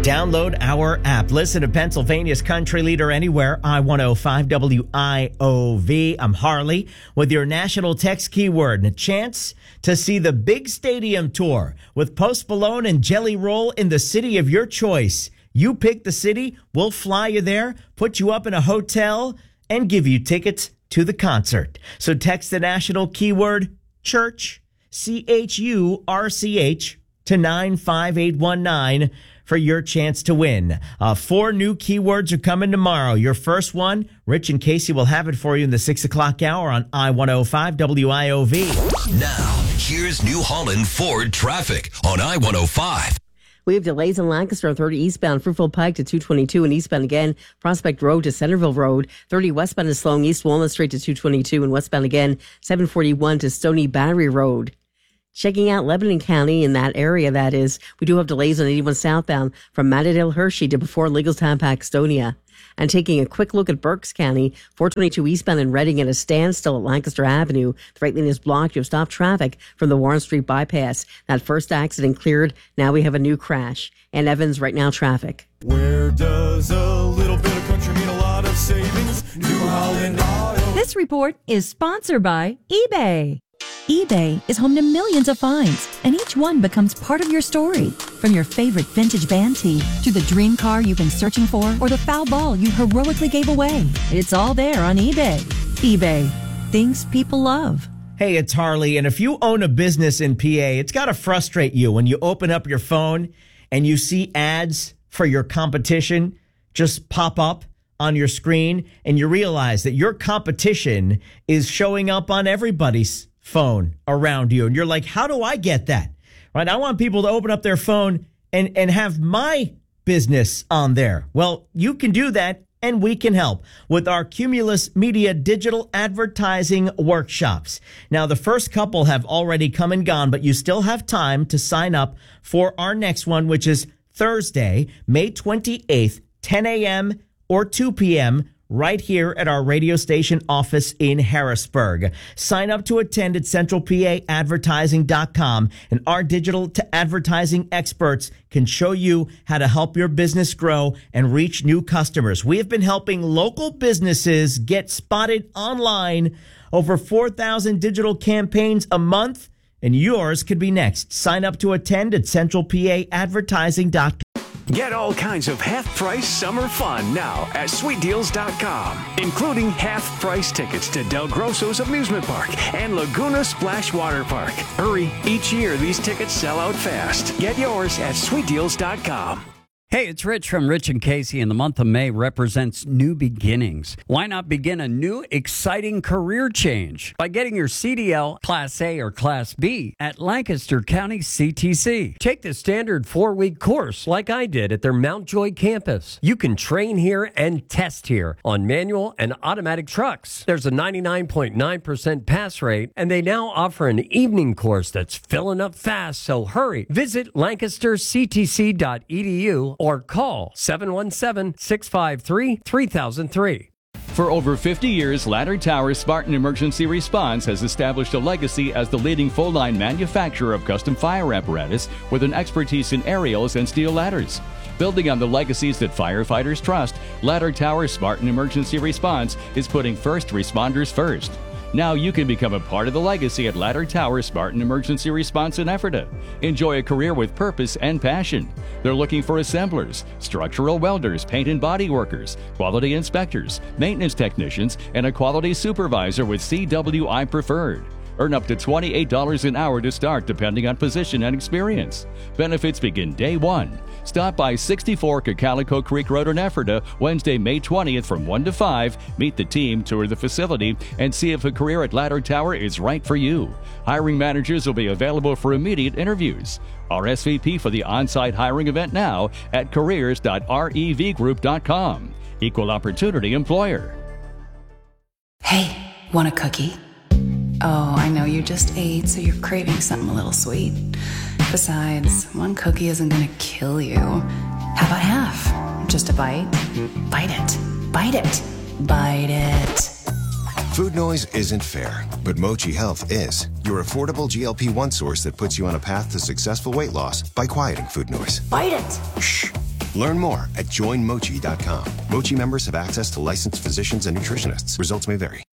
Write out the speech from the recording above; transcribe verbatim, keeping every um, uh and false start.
Download our app. Listen to Pennsylvania's country leader anywhere. I one oh five W I O V. I'm Harley with your national text keyword and a chance to see the big stadium tour with Post Malone and Jelly Roll in the city of your choice. You pick the city, we'll fly you there, put you up in a hotel, and give you tickets to the concert. So text the national keyword church, C H U R C H, to nine five eight one nine for your chance to win. Uh, four new keywords are coming tomorrow. Your first one, Rich and Casey will have it for you in the six o'clock hour on I one oh five W I O V. Now, here's New Holland Ford traffic on I one oh five. We have delays in Lancaster on thirty eastbound, Fruitville Pike to two twenty-two, and eastbound again, Prospect Road to Centerville Road. thirty westbound is slowing East Walnut Street to two twenty-two, and westbound again, seven forty-one to Stony Battery Road. Checking out Lebanon County in that area, that is, we do have delays on eighty-one southbound from Mattadale Hershey to before Legaltown Paxtonia. And taking a quick look at Berks County, four twenty-two eastbound and Reading at a standstill at Lancaster Avenue. The right lane is blocked. You have stopped traffic from the Warren Street bypass. That first accident cleared. Now we have a new crash. And Evans, right now, traffic. Where does a little bit of country mean a lot of savings? New Holland Auto. This report is sponsored by eBay. eBay is home to millions of finds, and each one becomes part of your story. From your favorite vintage band tee to the dream car you've been searching for or the foul ball you heroically gave away. It's all there on eBay. eBay. Things people love. Hey, it's Harley, and if you own a business in P A, it's got to frustrate you when you open up your phone and you see ads for your competition just pop up on your screen, and you realize that your competition is showing up on everybody's phone around you. And you're like, how do I get that? Right? I want people to open up their phone and, and have my business on there. Well, you can do that, and we can help with our Cumulus Media digital advertising workshops. Now, the first couple have already come and gone, but you still have time to sign up for our next one, which is Thursday, May twenty-eighth, ten a.m. or two p.m., right here at our radio station office in Harrisburg. Sign up to attend at central p a advertising dot com, and our digital to advertising experts can show you how to help your business grow and reach new customers. We have been helping local businesses get spotted online, over four thousand digital campaigns a month, and yours could be next. Sign up to attend at central p a advertising dot com. Get all kinds of half-price summer fun now at sweet deals dot com, including half-price tickets to Del Grosso's Amusement Park and Laguna Splash Water Park. Hurry, each year these tickets sell out fast. Get yours at sweet deals dot com. Hey, it's Rich from Rich and Casey, and the month of May represents new beginnings. Why not begin a new, exciting career change by getting your C D L, Class A or Class B, at Lancaster County C T C? Take the standard four-week course like I did at their Mount Joy campus. You can train here and test here on manual and automatic trucks. There's a ninety-nine point nine percent pass rate, and they now offer an evening course that's filling up fast, so hurry. Visit lancaster c t c dot e d u or call seven one seven, six five three, three thousand three. For over fifty years, Ladder Tower Spartan Emergency Response has established a legacy as the leading full-line manufacturer of custom fire apparatus with an expertise in aerials and steel ladders. Building on the legacies that firefighters trust, Ladder Tower Spartan Emergency Response is putting first responders first. Now you can become a part of the legacy at Ladder Tower Spartan Emergency Response in Ephrata. Enjoy a career with purpose and passion. They're looking for assemblers, structural welders, paint and body workers, quality inspectors, maintenance technicians, and a quality supervisor with C W I Preferred. Earn up to twenty-eight dollars an hour to start, depending on position and experience. Benefits begin day one. Stop by sixty-four Cocalico Creek Road in Ephrata Wednesday, May twentieth from one to five. Meet the team, tour the facility, and see if a career at Ladder Tower is right for you. Hiring managers will be available for immediate interviews. R S V P for the on-site hiring event now at careers dot rev group dot com. Equal opportunity employer. Hey, want a cookie? Oh, I know you just ate, so you're craving something a little sweet. Besides, one cookie isn't gonna kill you. How about half? Just a bite? Bite it. Bite it. Bite it. Food noise isn't fair, but Mochi Health is. Your affordable G L P one source that puts you on a path to successful weight loss by quieting food noise. Bite it. Shh. Learn more at join mochi dot com. Mochi members have access to licensed physicians and nutritionists. Results may vary.